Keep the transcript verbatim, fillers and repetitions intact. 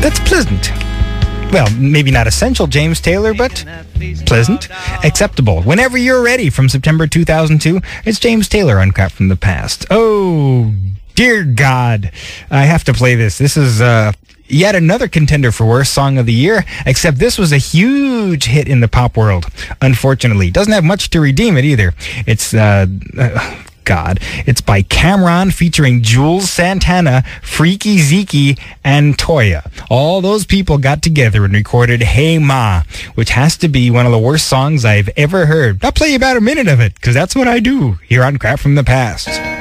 That's pleasant. Well, maybe not essential, James Taylor, but pleasant, acceptable. Whenever you're ready, from September two thousand two, it's James Taylor on Crap from the Past. Oh, dear God. I have to play this. This is uh, yet another contender for Worst Song of the Year, except this was a huge hit in the pop world, unfortunately. Doesn't have much to redeem it either. It's... Uh, uh, God. It's by Cameron featuring Jules Santana, Freaky Zeke, and Toya. All those people got together and recorded Hey Ma, which has to be one of the worst songs I've ever heard. I'll play you about a minute of it, because that's what I do here on Crap from the Past.